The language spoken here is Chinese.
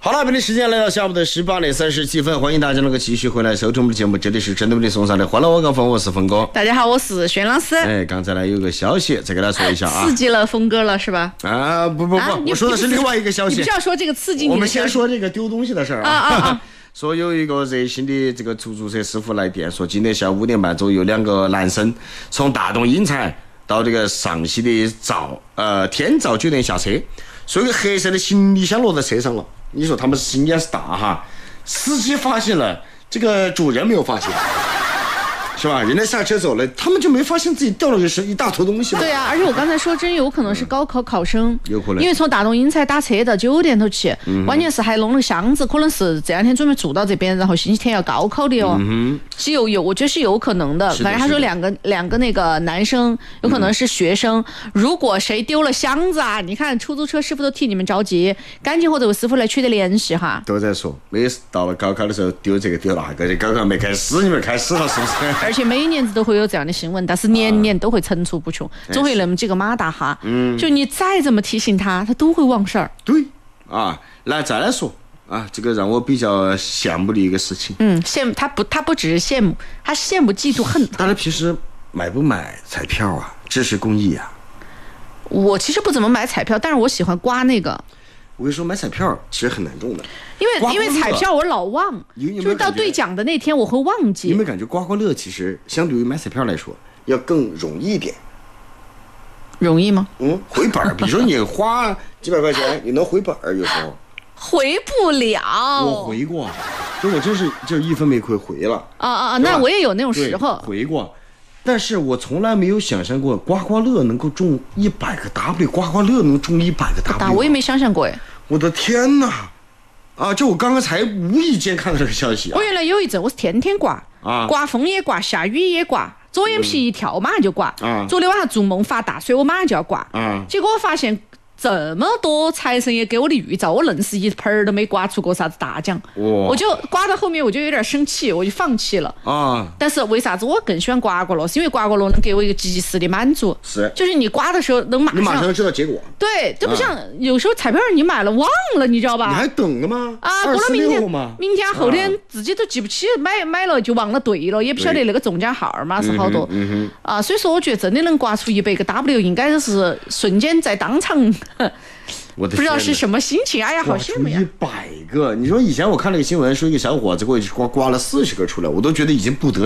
好了，北京时间来到下午的18:37，欢迎大家能够继续回来收听我们的节目，这里是针对为你送上的欢乐晚高峰，我是峰哥。 大家好，我是轩老师。 刚才呢有个消息，再给大家说一下啊， 刺激了峰哥了是吧？ 不，我说的是另外一个消息。 你不是要说这个刺激你的？ 我们先说这个丢东西的事儿啊。说有一个热心的这个出租车师傅来电，说今天下午5点半左右，两个男生从大东英才到这个上溪的天照酒店下车，说一个黑色的行李箱落在车上了。你说他们心眼是大哈，司机发现了，这个主人没有发现，是吧？人家下车走了，他们就没发现自己掉了一大坨东西。 对啊，而且我刚才说真有可能是高考考生， 有可能， 因为从大东英才打车到酒店头去，关键是还弄了箱子，可能是这两天准备住到这边，然后星期天要高考的哦。是有，我觉得是有可能的。反正他说两个那个男生有可能是学生，如果谁丢了箱子啊，你看出租车师傅都替你们着急，赶紧和这位师傅来取得联系哈。 都在说，每次到了高考的时候丢这个丢那个，高考没开始，你们开始了是不是？ 而且每一年都会有这样的新闻，但是年年都会层出不穷，总会那么几个马大哈。就你再怎么提醒他都会忘事儿。 对啊，来再来说啊，这个让我比较羡慕的一个事情。 羡慕他不只是羡慕，他羡慕嫉妒恨。 大家平时买不买彩票啊？支持公益啊？ 我其实不怎么买彩票，但是我喜欢刮那个。 我跟你说，买彩票其实很难中的， 因为彩票我老忘，就是到兑奖的那天我会忘记。 你有没有感觉刮刮乐其实相对于买彩票来说要更容易一点？ 容易吗？ 回本儿，比如说你花几百块钱，你能回本儿，有时候回不了。 我回过，就我真是就一分没亏回了。 那我也有那种时候回过。但是我从来没有想象过刮刮乐能够中100个 W， 刮刮乐能中100个 W， 我也没想象过哎。 我的天哪！就我刚刚才无意间看到这个消息。 我原来有一阵我是天天刮刮风也刮，下雨也刮，左眼皮一跳马上就刮。昨天晚上做梦发大水，我马上就要刮。结果我发现这么多财神爷给我的预兆，我愣是一盆都没刮出过啥子大奖。我就刮到后面我就有点生气，我就放弃了。但是为啥子我更喜欢刮刮乐？是因为刮刮乐能给我一个及时的满足，就是你刮的时候能马上知道结果。 对，这不像有时候彩票你买了忘了，你知道吧？ 你还等着吗？ 过了明天后天自己都记不起，买了就忘了对了，也不晓得那个中奖号码是好多。所以说我觉得真的能刮出100个 W， 应该是瞬间在当场。 我的不知道是什么心情，哎呀，好羡慕呀 ！100个，你说以前我看了个新闻，说一个小伙子过去刮了40个出来，我都觉得已经不得